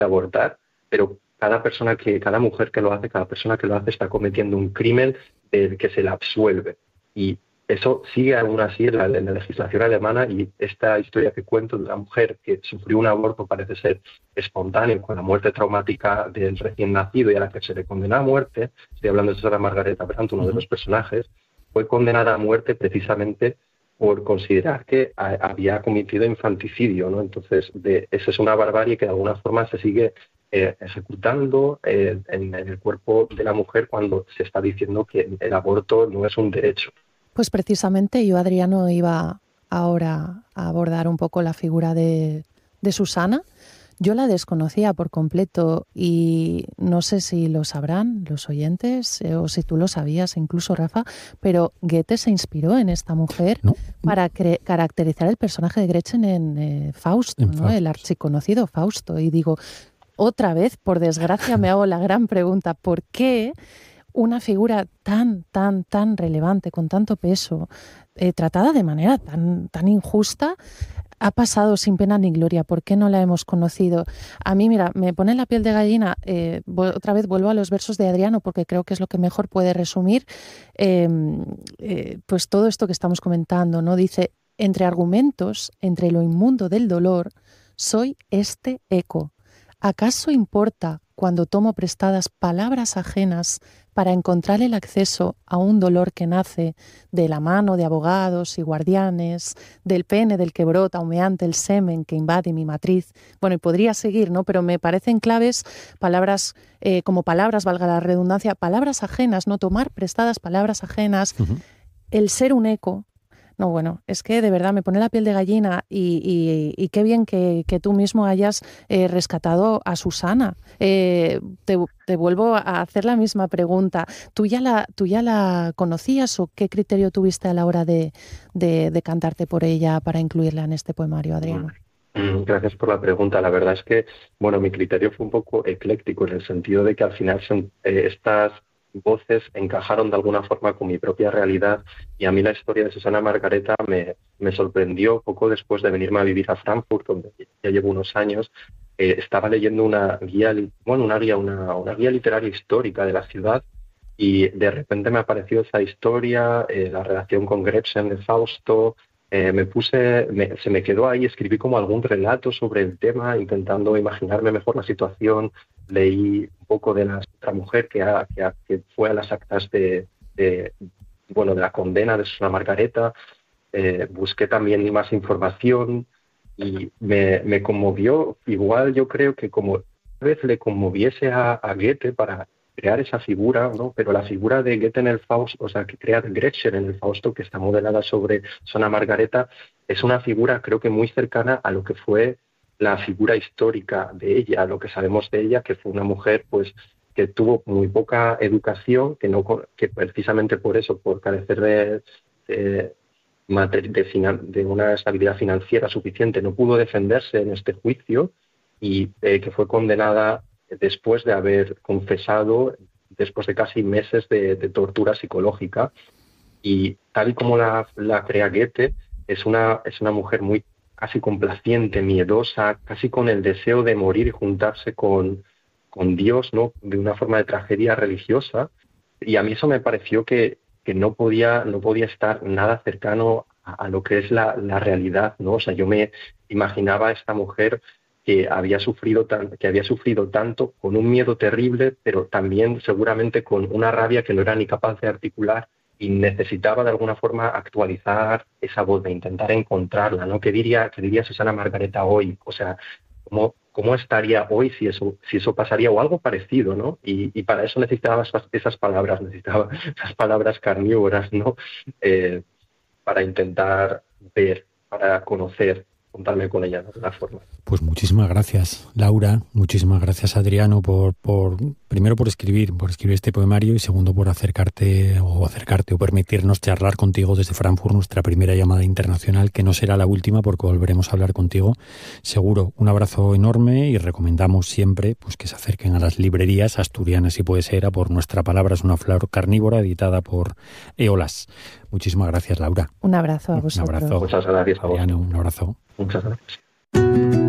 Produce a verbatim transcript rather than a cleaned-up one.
abortar, pero cada persona que, cada mujer que lo hace, cada persona que lo hace está cometiendo un crimen del que se la absuelve. Y eso sigue aún así en la, en la legislación alemana, y esta historia que cuento de una mujer que sufrió un aborto parece ser espontáneo, con la muerte traumática del recién nacido y a la que se le condenó a muerte, estoy hablando de Susana Margareta Brandt, uno de los personajes, fue condenada a muerte precisamente por considerar que a, había cometido infanticidio, ¿no? Entonces, de, esa es una barbarie que de alguna forma se sigue eh, ejecutando eh, en, en el cuerpo de la mujer cuando se está diciendo que el aborto no es un derecho. Pues precisamente yo, Adriano, iba ahora a abordar un poco la figura de, de Susana. Yo la desconocía por completo y no sé si lo sabrán los oyentes eh, o si tú lo sabías, incluso Rafa, pero Goethe se inspiró en esta mujer no. para cre- caracterizar el personaje de Gretchen en eh, Fausto, en ¿no? Fausto, el archiconocido Fausto. Y digo, otra vez, por desgracia, me hago la gran pregunta, ¿por qué una figura tan, tan, tan relevante, con tanto peso, eh, tratada de manera tan, tan injusta, ha pasado sin pena ni gloria? ¿Por qué no la hemos conocido? A mí, mira, me pone la piel de gallina. Eh, otra vez vuelvo a los versos de Adriano, porque creo que es lo que mejor puede resumir eh, eh, pues todo esto que estamos comentando, ¿no? Dice, entre argumentos, entre lo inmundo del dolor, soy este eco. ¿Acaso importa cuando tomo prestadas palabras ajenas para encontrar el acceso a un dolor que nace de la mano de abogados y guardianes, del pene del que brota humeante el semen que invade mi matriz? Bueno, y podría seguir, ¿no? Pero me parecen claves palabras, eh, como palabras, valga la redundancia, palabras ajenas, ¿no? Tomar prestadas palabras ajenas, uh-huh. el ser un eco. No, bueno, es que de verdad me pone la piel de gallina y, y, y qué bien que, que tú mismo hayas eh, rescatado a Susana. Eh, te, te vuelvo a hacer la misma pregunta. ¿Tú ya la, tú ya la conocías o qué criterio tuviste a la hora de, de, de cantarte por ella para incluirla en este poemario, Adriano? Gracias por la pregunta. La verdad es que, bueno, mi criterio fue un poco ecléctico en el sentido de que al final son eh, estas voces encajaron de alguna forma con mi propia realidad, y a mí la historia de Susana Margareta me, me sorprendió poco después de venirme a vivir a Frankfurt, donde ya llevo unos años. Eh, estaba leyendo una guía, bueno, una guía, una, una guía literaria histórica de la ciudad, y de repente me apareció esa historia, eh, la relación con Gretchen de Fausto. Eh, me puse, me, se me quedó ahí, escribí como algún relato sobre el tema, intentando imaginarme mejor la situación. Leí un poco de la otra mujer que, ha, que, ha, que fue a las actas de, de, bueno, de la condena de Susana Margareta. Eh, busqué también más información y me, me conmovió. Igual yo creo que como tal vez le conmoviese a, a Goethe para crear esa figura, ¿no? Pero la figura de Goethe en el Fausto, o sea, que crea Gretchen en el Fausto, que está modelada sobre Susana Margareta, es una figura creo que muy cercana a lo que fue la figura histórica de ella, lo que sabemos de ella, que fue una mujer pues que tuvo muy poca educación, que no que precisamente por eso, por carecer de, de, de, de una estabilidad financiera suficiente, no pudo defenderse en este juicio, y eh, que fue condenada después de haber confesado, después de casi meses de, de tortura psicológica. Y tal y como la, la crea Goethe, es una, es una mujer muy casi complaciente, miedosa, casi con el deseo de morir y juntarse con, con Dios, ¿no? De una forma de tragedia religiosa. Y a mí eso me pareció que, que no podía, no podía estar nada cercano a, a lo que es la, la realidad, ¿no? O sea, yo me imaginaba a esta mujer que había sufrido tan, que había sufrido tanto, con un miedo terrible, pero también seguramente con una rabia que no era ni capaz de articular, y necesitaba de alguna forma actualizar esa voz, de intentar encontrarla, ¿no? ¿Qué diría, qué diría Susana Margareta hoy? O sea, ¿cómo, cómo estaría hoy si eso, si eso pasaría, o algo parecido, ¿no? Y, y para eso necesitaba esas, esas palabras, necesitaba esas palabras carnívoras, ¿no? Eh, para intentar ver, para conocer, contarme con ella de alguna forma. Pues muchísimas gracias, Laura, muchísimas gracias, Adriano, por, por primero por escribir, por escribir este poemario, y segundo por acercarte o acercarte o permitirnos charlar contigo desde Frankfurt, nuestra primera llamada internacional, que no será la última porque volveremos a hablar contigo, seguro. Un abrazo enorme, y recomendamos siempre pues que se acerquen a las librerías asturianas, si puede ser, a por Nuestra Palabra es una flor carnívora, editada por Eolas. Muchísimas gracias, Laura. Un abrazo a vosotros. Un abrazo. Muchas gracias a vos. Adriano, un abrazo. Muchas gracias.